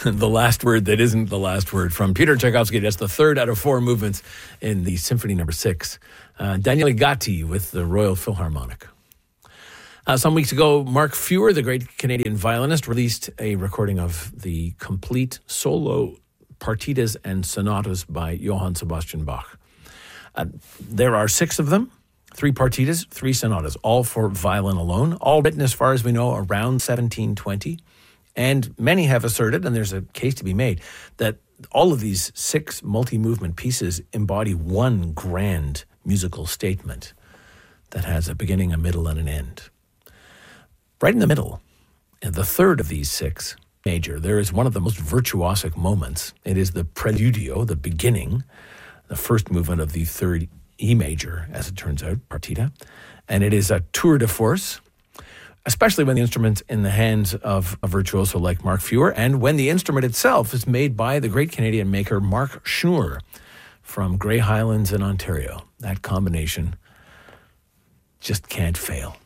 the last word that isn't the last word from Peter Tchaikovsky. That's the third out of four movements in the Symphony No. 6. Daniele Gatti with the Royal Philharmonic. Some weeks ago, Mark Feuer, the great Canadian violinist, released a recording of the complete solo partitas and sonatas by Johann Sebastian Bach. There are 6 of them, 3 partitas, 3 sonatas, all for violin alone, all written, as far as we know, around 1720. And many have asserted, and there's a case to be made, that all of these 6 multi-movement pieces embody one grand musical statement that has a beginning, a middle, and an end. Right in the middle, in the third of these 6 major, there is one of the most virtuosic moments. It is the preludio, the beginning, the first movement of the third E major, as it turns out, partita. And it is a tour de force, especially when the instrument's in the hands of a virtuoso like Mark Feuer, and when the instrument itself is made by the great Canadian maker Mark Schnur from Grey Highlands in Ontario. That combination just can't fail.